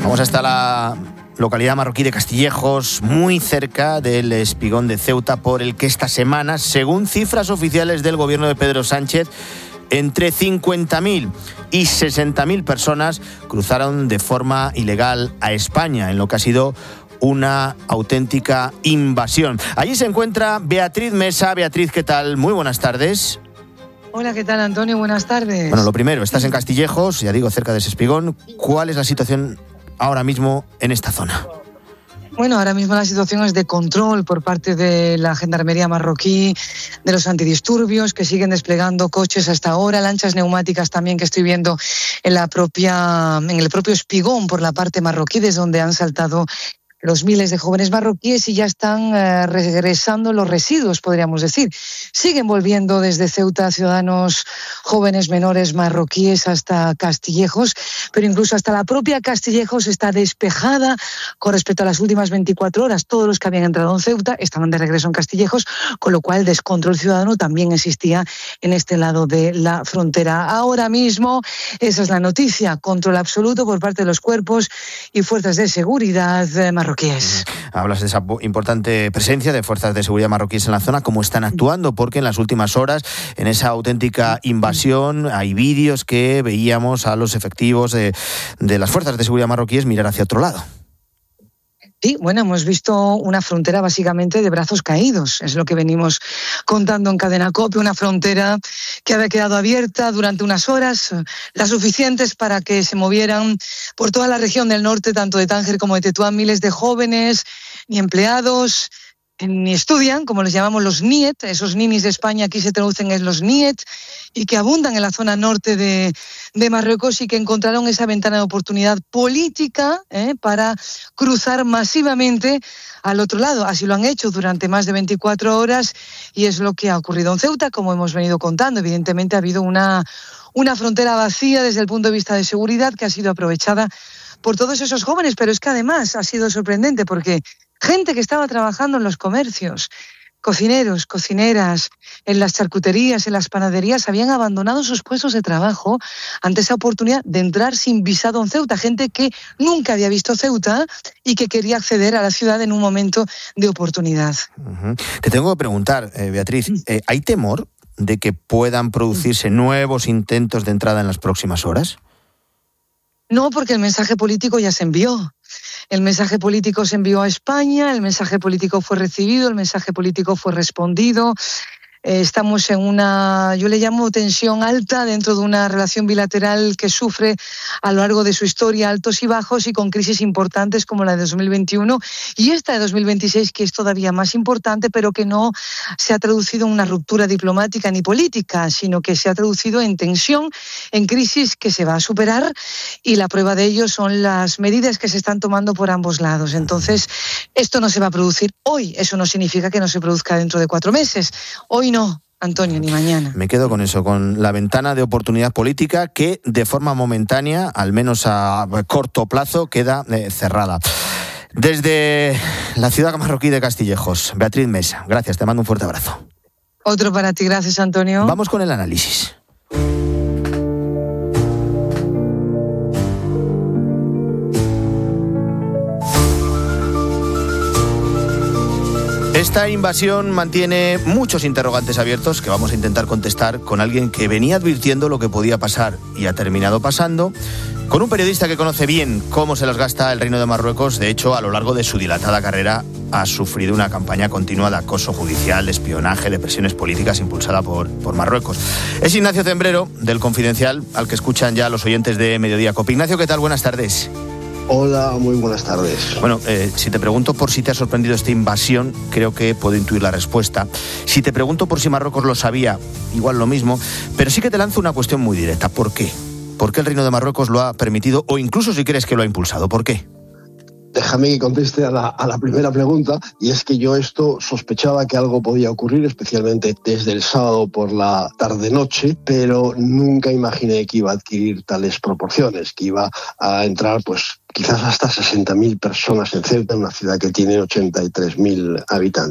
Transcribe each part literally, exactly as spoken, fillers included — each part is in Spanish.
Vamos hasta la localidad marroquí de Castillejos, muy cerca del espigón de Ceuta, por el que esta semana, según cifras oficiales del gobierno de Pedro Sánchez, entre cincuenta mil y sesenta mil personas cruzaron de forma ilegal a España, en lo que ha sido una auténtica invasión. Allí se encuentra Beatriz Mesa. Beatriz, ¿qué tal? Muy buenas tardes. Hola, ¿qué tal, Antonio? Buenas tardes. Bueno, lo primero, estás en Castillejos, ya digo, cerca de ese espigón. ¿Cuál es la situación ahora mismo en esta zona? Bueno, ahora mismo la situación es de control por parte de la Gendarmería marroquí, de los antidisturbios, que siguen desplegando coches hasta ahora, lanchas neumáticas también que estoy viendo en la propia, en el propio espigón por la parte marroquí, desde donde han saltado los miles de jóvenes marroquíes y ya están eh, regresando los residuos, podríamos decir. Siguen volviendo desde Ceuta ciudadanos jóvenes menores marroquíes hasta Castillejos, pero incluso hasta la propia Castillejos está despejada con respecto a las últimas veinticuatro horas. Todos los que habían entrado en Ceuta estaban de regreso en Castillejos, con lo cual el descontrol ciudadano también existía en este lado de la frontera. Ahora mismo, esa es la noticia, control absoluto por parte de los cuerpos y fuerzas de seguridad marroquíes. Marroquíes. Hablas de esa importante presencia de fuerzas de seguridad marroquíes en la zona. ¿Cómo están actuando? Porque en las últimas horas, en esa auténtica invasión, hay vídeos que veíamos a los efectivos de, de las fuerzas de seguridad marroquíes mirar hacia otro lado. Sí, bueno, hemos visto una frontera básicamente de brazos caídos, es lo que venimos contando en Cadena COPE, una frontera que había quedado abierta durante unas horas, las suficientes para que se movieran por toda la región del norte, tanto de Tánger como de Tetuán, miles de jóvenes, ni empleados, ni estudian, como les llamamos los N I E T, esos ninis de España aquí se traducen en los N I E T, y que abundan en la zona norte de, de Marruecos y que encontraron esa ventana de oportunidad política eh, para cruzar masivamente al otro lado. Así lo han hecho durante más de veinticuatro horas y es lo que ha ocurrido en Ceuta, como hemos venido contando. Evidentemente ha habido una, una frontera vacía desde el punto de vista de seguridad que ha sido aprovechada por todos esos jóvenes, pero es que además ha sido sorprendente porque gente que estaba trabajando en los comercios, cocineros, cocineras, en las charcuterías, en las panaderías, habían abandonado sus puestos de trabajo ante esa oportunidad de entrar sin visado en Ceuta. Gente que nunca había visto Ceuta y que quería acceder a la ciudad en un momento de oportunidad. Uh-huh. Te tengo que preguntar, eh, Beatriz, eh, ¿hay temor de que puedan producirse nuevos intentos de entrada en las próximas horas? No, porque el mensaje político ya se envió. El mensaje político se envió a España, el mensaje político fue recibido, el mensaje político fue respondido. Eh, estamos en una, yo le llamo tensión alta dentro de una relación bilateral que sufre a lo largo de su historia altos y bajos y con crisis importantes como la de dos mil veintiuno y esta de dos mil veintiséis, que es todavía más importante, pero que no se ha traducido en una ruptura diplomática ni política, sino que se ha traducido en tensión, en crisis que se va a superar, y la prueba de ello son las medidas que se están tomando por ambos lados. Entonces, esto no se va a producir hoy, eso no significa que no se produzca dentro de cuatro meses. Hoy no, Antonio, ni mañana. Me quedo con eso, con la ventana de oportunidad política que de forma momentánea, al menos a corto plazo, queda eh, cerrada. Desde la ciudad marroquí de Castillejos, Beatriz Mesa, gracias, te mando un fuerte abrazo. Otro para ti, gracias, Antonio. Vamos con el análisis. Esta invasión mantiene muchos interrogantes abiertos que vamos a intentar contestar con alguien que venía advirtiendo lo que podía pasar y ha terminado pasando, con un periodista que conoce bien cómo se las gasta el Reino de Marruecos. De hecho, a lo largo de su dilatada carrera ha sufrido una campaña continua de acoso judicial, de espionaje, de presiones políticas impulsada por, por Marruecos. Es Ignacio Zembrero, del Confidencial, al que escuchan ya los oyentes de Mediodía Cope. Ignacio, ¿qué tal? Buenas tardes. Hola, muy buenas tardes. Bueno, eh, si te pregunto por si te ha sorprendido esta invasión, creo que puedo intuir la respuesta. Si te pregunto por si Marruecos lo sabía, igual lo mismo, pero sí que te lanzo una cuestión muy directa. ¿Por qué? ¿Por qué el Reino de Marruecos lo ha permitido o incluso si crees que lo ha impulsado? ¿Por qué? Déjame que conteste a la, a la primera pregunta, y es que yo esto sospechaba que algo podía ocurrir, especialmente desde el sábado por la tarde-noche, pero nunca imaginé que iba a adquirir tales proporciones, que iba a entrar pues quizás hasta sesenta mil personas en Ceuta, una ciudad que tiene ochenta y tres mil habitantes.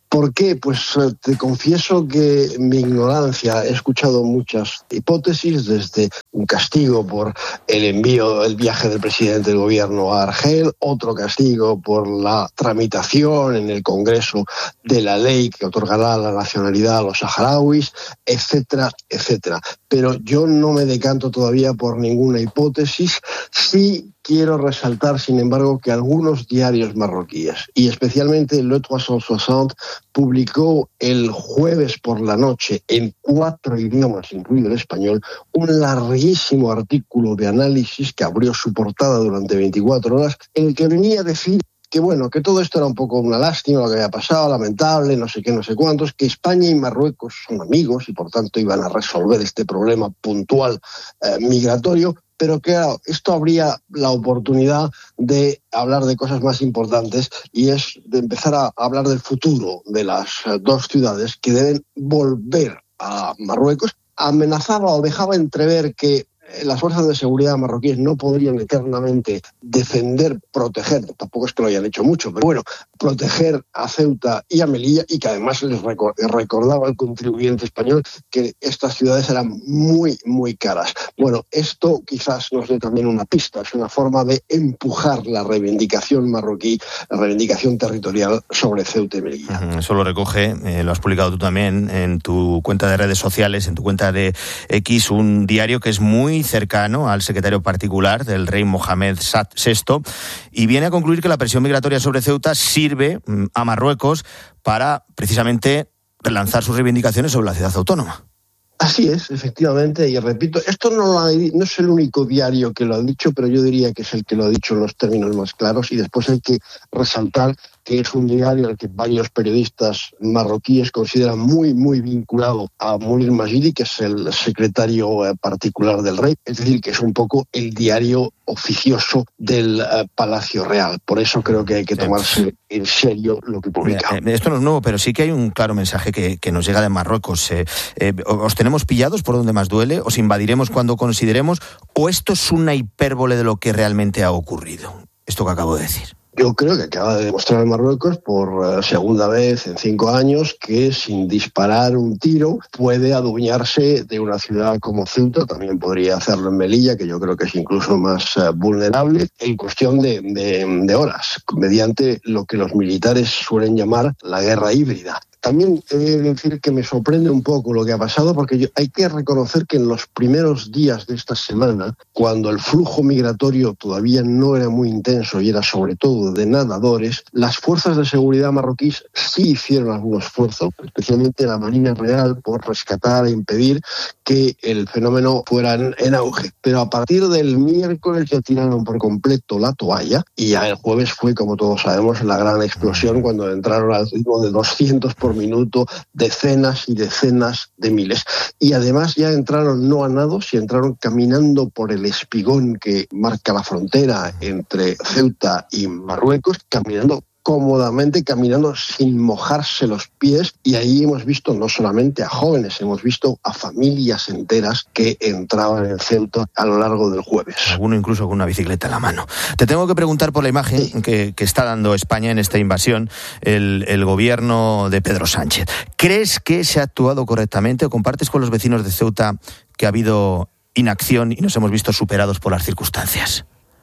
¿Por qué? Pues te confieso que mi ignorancia, he escuchado muchas hipótesis, desde un castigo por el envío, el viaje del presidente del gobierno a Argel, otro castigo por la tramitación en el Congreso de la ley que otorgará la nacionalidad a los saharauis, etcétera, etcétera. Pero yo no me decanto todavía por ninguna hipótesis. Sí quiero resaltar, sin embargo, que algunos diarios marroquíes, y especialmente Le trescientos sesenta, publicó el jueves por la noche, en cuatro idiomas, incluido el español, un larguísimo artículo de análisis que abrió su portada durante veinticuatro horas, en el que venía a decir que bueno, que todo esto era un poco una lástima, lo que había pasado, lamentable, no sé qué, no sé cuántos, que España y Marruecos son amigos y por tanto iban a resolver este problema puntual eh, migratorio, pero que claro, esto habría la oportunidad de hablar de cosas más importantes, y es de empezar a hablar del futuro de las dos ciudades que deben volver a Marruecos. Amenazaba o dejaba entrever que las fuerzas de seguridad marroquíes no podrían eternamente defender, proteger, tampoco es que lo hayan hecho mucho, pero bueno, proteger a Ceuta y a Melilla, y que además les recordaba al contribuyente español que estas ciudades eran muy, muy caras. Bueno, esto quizás nos dé también una pista, es una forma de empujar la reivindicación marroquí, la reivindicación territorial sobre Ceuta y Melilla. Eso lo recoge, eh, lo has publicado tú también en tu cuenta de redes sociales, en tu cuenta de X, un diario que es muy cercano al secretario particular del rey Mohamed sexto, y viene a concluir que la presión migratoria sobre Ceuta sirve a Marruecos para precisamente relanzar sus reivindicaciones sobre la ciudad autónoma. Así es, efectivamente, y repito, esto no, lo ha, no es el único diario que lo ha dicho, pero yo diría que es el que lo ha dicho en los términos más claros, y después hay que resaltar que es un diario al que varios periodistas marroquíes consideran muy, muy vinculado a Mounir Majidi, que es el secretario eh, particular del rey, es decir, que es un poco el diario oficioso del eh, Palacio Real. Por eso creo que hay que tomarse en serio lo que publica. Mira, esto no es nuevo, pero sí que hay un claro mensaje que, que nos llega de Marruecos. Eh, eh, ¿Os tenemos pillados por donde más duele? ¿Os invadiremos cuando consideremos? ¿O esto es una hipérbole de lo que realmente ha ocurrido? Esto que acabo de decir. Yo creo que acaba de demostrar Marruecos por segunda vez en cinco años que sin disparar un tiro puede adueñarse de una ciudad como Ceuta. También podría hacerlo en Melilla, que yo creo que es incluso más uh, vulnerable, en cuestión de, de, de horas, mediante lo que los militares suelen llamar la guerra híbrida. También he de decir que me sorprende un poco lo que ha pasado, porque yo, hay que reconocer que en los primeros días de esta semana, cuando el flujo migratorio todavía no era muy intenso y era sobre todo de nadadores, las fuerzas de seguridad marroquíes sí hicieron algún esfuerzo, especialmente la Marina Real, por rescatar e impedir que el fenómeno fuera en, en auge. Pero a partir del miércoles ya tiraron por completo la toalla, y ya el jueves fue, como todos sabemos, la gran explosión cuando entraron al ritmo de doscientos por minuto, decenas y decenas de miles. Y además ya entraron no a nado, sino entraron caminando por el espigón que marca la frontera entre Ceuta y Marruecos, caminando cómodamente, caminando sin mojarse los pies, y ahí hemos visto no solamente a jóvenes, hemos visto a familias enteras que entraban en Ceuta a lo largo del jueves. Alguno incluso con una bicicleta en la mano. Te tengo que preguntar por la imagen sí. que, que está dando España en esta invasión, el, el gobierno de Pedro Sánchez. ¿Crees que se ha actuado correctamente, o compartes con los vecinos de Ceuta que ha habido inacción y nos hemos visto superados por las circunstancias?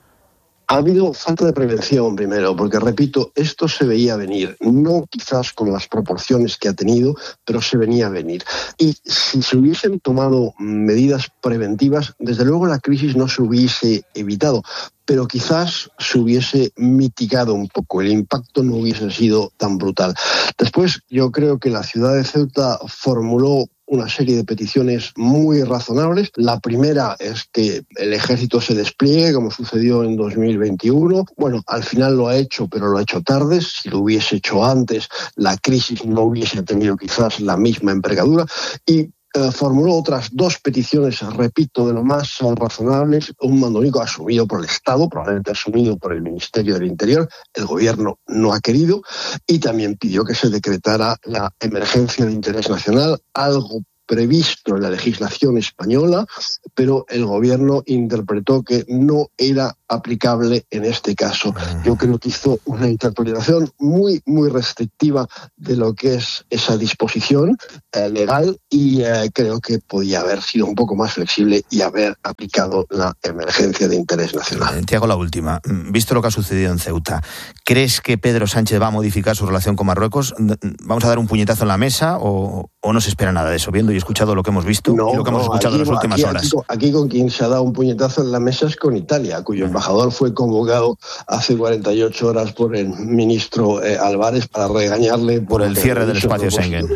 Ha habido falta de prevención, primero, porque, repito, esto se veía venir, no quizás con las proporciones que ha tenido, pero se venía a venir. Y si se hubiesen tomado medidas preventivas, desde luego la crisis no se hubiese evitado, pero quizás se hubiese mitigado un poco, el impacto no hubiese sido tan brutal. Después, yo creo que la ciudad de Ceuta formuló una serie de peticiones muy razonables. La primera es que el ejército se despliegue, como sucedió en dos mil veintiuno. Bueno, al final lo ha hecho, pero lo ha hecho tarde. Si lo hubiese hecho antes, la crisis no hubiese tenido quizás la misma envergadura. Y Eh, formuló otras dos peticiones, repito, de lo más eh, razonables, un mando único asumido por el Estado, probablemente asumido por el Ministerio del Interior. El gobierno no ha querido, y también pidió que se decretara la emergencia de interés nacional, algo previsto en la legislación española, pero el gobierno interpretó que no era aplicable en este caso. Yo creo que hizo una interpretación muy, muy restrictiva de lo que es esa disposición eh, legal y eh, creo que podía haber sido un poco más flexible y haber aplicado la emergencia de interés nacional. Te hago la última. Visto lo que ha sucedido en Ceuta, ¿crees que Pedro Sánchez va a modificar su relación con Marruecos? ¿Vamos a dar un puñetazo en la mesa o, o no se espera nada de eso, viendo y escuchado lo que hemos visto no, y lo que hemos no, escuchado aquí, en las últimas aquí, horas? Aquí, aquí con quien se ha dado un puñetazo en la mesa es con Italia, cuyo embajador fue convocado hace cuarenta y ocho horas por el ministro eh, Álvarez para regañarle por, por el cierre del espacio Schengen.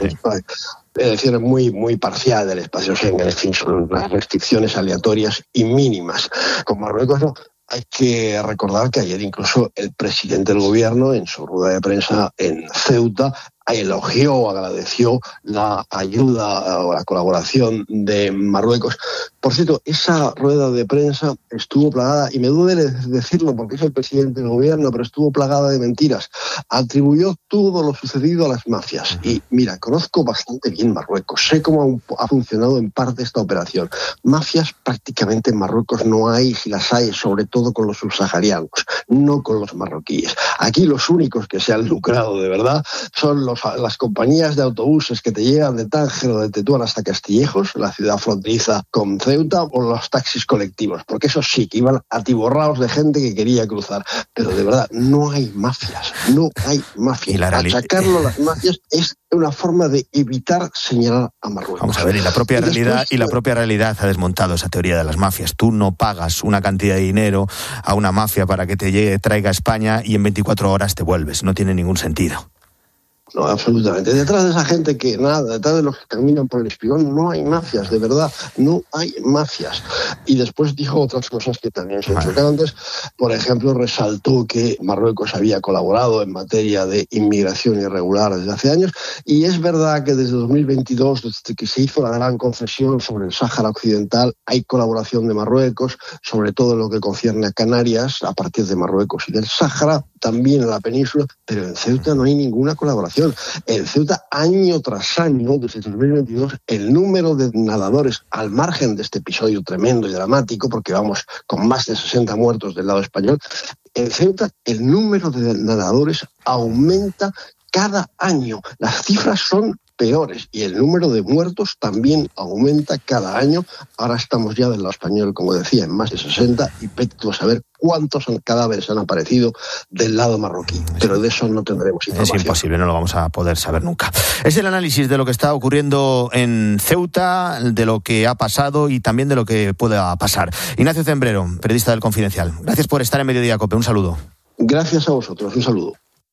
Es decir, muy, muy parcial del espacio Schengen. En fin, son las restricciones aleatorias y mínimas. Con Marruecos no. Hay que recordar que ayer incluso el presidente del gobierno, en su rueda de prensa en Ceuta, elogió, agradeció la ayuda o la colaboración de Marruecos. Por cierto, esa rueda de prensa estuvo plagada, y me duele decirlo porque es el presidente del gobierno, pero estuvo plagada de mentiras. Atribuyó todo lo sucedido a las mafias. Y mira, conozco bastante bien Marruecos, sé cómo ha funcionado en parte esta operación. Mafias prácticamente en Marruecos no hay, si las hay, sobre todo con los subsaharianos, no con los marroquíes. Aquí los únicos que se han lucrado de verdad son los las compañías de autobuses que te llegan de Tánger o de Tetuán hasta Castillejos, la ciudad fronteriza con Ceuta, o los taxis colectivos, porque esos sí que iban atiborrados de gente que quería cruzar. Pero de verdad, no hay mafias, no hay mafias. Achacarlo a las mafias es una forma de evitar señalar a Marruecos. Vamos a ver, y la propia y realidad después, y la propia realidad ha desmontado esa teoría de las mafias. Tú no pagas una cantidad de dinero a una mafia para que te llegue, traiga a España y en veinticuatro horas te vuelves. No tiene ningún sentido. No, absolutamente. Detrás de esa gente que nada, detrás de los que caminan por el espigón, no hay mafias, de verdad, no hay mafias. Y después dijo otras cosas que también son chocantes. Por ejemplo, resaltó que Marruecos había colaborado en materia de inmigración irregular desde hace años. Y es verdad que desde dos mil veintidós, desde que se hizo la gran concesión sobre el Sáhara Occidental, hay colaboración de Marruecos, sobre todo en lo que concierne a Canarias, a partir de Marruecos y del Sáhara, también en la península, pero en Ceuta no hay ninguna colaboración. En Ceuta, año tras año, desde dos mil veintidós, el número de nadadores, al margen de este episodio tremendo y dramático, porque vamos con más de sesenta muertos del lado español, en Ceuta el número de nadadores aumenta cada año. Las cifras son peores y el número de muertos también aumenta cada año. Ahora estamos ya del lado español, como decía, en más de sesenta, y vete a saber cuántos cadáveres han aparecido del lado marroquí. Pero de eso no tendremos información. Es imposible, no lo vamos a poder saber nunca. Es el análisis de lo que está ocurriendo en Ceuta, de lo que ha pasado y también de lo que pueda pasar. Ignacio Zembrero, periodista del Confidencial. Gracias por estar en Mediodía Cope. Un saludo. Gracias a vosotros. Un saludo.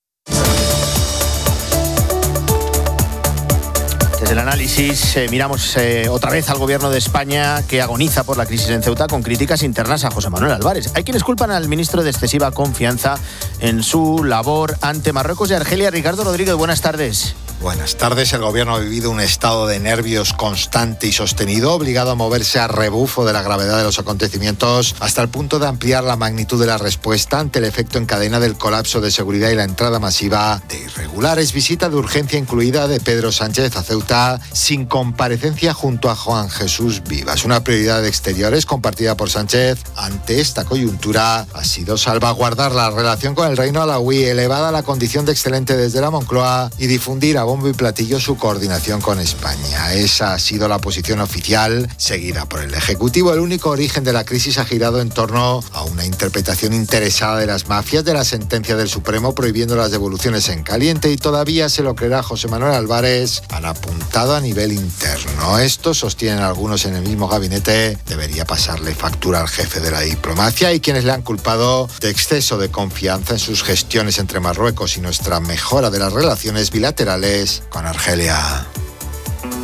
Desde el análisis eh, miramos eh, otra vez al gobierno de España, que agoniza por la crisis en Ceuta, con críticas internas a José Manuel Álvarez. Hay quienes culpan al ministro de excesiva confianza en su labor ante Marruecos y Argelia. Ricardo Rodríguez, buenas tardes. Buenas tardes. El gobierno ha vivido un estado de nervios constante y sostenido, obligado a moverse a rebufo de la gravedad de los acontecimientos, hasta el punto de ampliar la magnitud de la respuesta ante el efecto en cadena del colapso de seguridad y la entrada masiva de irregulares. Visita de urgencia incluida de Pedro Sánchez a Ceuta, sin comparecencia junto a Juan Jesús Vivas. Una prioridad de exteriores compartida por Sánchez ante esta coyuntura ha sido salvaguardar la relación con el reino alauí, elevada a la condición de excelente desde la Moncloa, y difundir a bombo y platillo su coordinación con España. Esa ha sido la posición oficial, seguida por el Ejecutivo. El único origen de la crisis ha girado en torno a una interpretación interesada de las mafias de la sentencia del Supremo prohibiendo las devoluciones en caliente, y todavía se lo creerá José Manuel Álvarez, han apuntado a nivel interno. Esto, sostienen algunos en el mismo gabinete, debería pasarle factura al jefe de la diplomacia, y quienes le han culpado de exceso de confianza en sus gestiones entre Marruecos y nuestra mejora de las relaciones bilaterales con Argelia.